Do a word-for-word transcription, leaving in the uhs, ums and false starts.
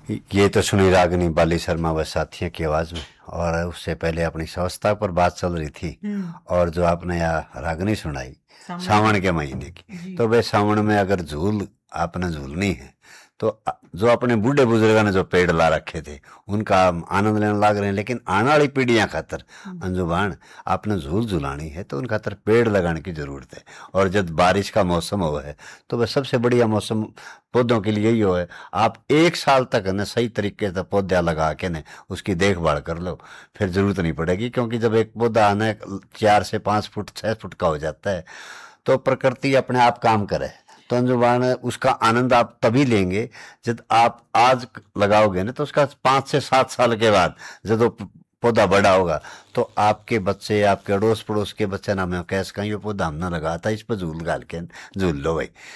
ये तो सुनी रागनी बाली शर्मा व साथियों की आवाज में। और उससे पहले अपनी संस्था पर बात चल रही थी। हम्म। और जो आपने यहाँ रागनी सुनाई सावन सावन के के महीने की, जी। तो भाई सावन में अगर झूल आपने झूलनी है तो अ- जो अपने बूढ़े बुजुर्गों ने जो पेड़ ला रखे थे उनका हम आनंद लेने लाग रहे हैं, लेकिन आने वाली पीढ़ियां खातर हम्म। अंजुबान आपने झूल झुलानी है तो उन खातर पेड़ लगाने की जरूरत है। और जब बारिश का मौसम हो है तो वह सबसे बढ़िया मौसम पौधों के लिए ही हो है। आप एक साल तक न सही तरीके से पौधा लगा के न उसकी देखभाल कर लो, फिर जरूरत नहीं पड़ेगी। क्योंकि जब एक पौधा आने चार से पाँच फुट छः फुट का हो जाता है तो प्रकृति अपने आप काम करे। तो अंजुबान उसका आनंद आप तभी लेंगे जब आप आज लगाओगे ना, तो उसका पाँच से सात साल के बाद जब वो पौधा बड़ा होगा तो आपके बच्चे, आपके अड़ोस पड़ोस के बच्चे ना मैं कह सकें ये पौधा हमने लगाया था, इस पर झूल गाल के झूल लो भाई।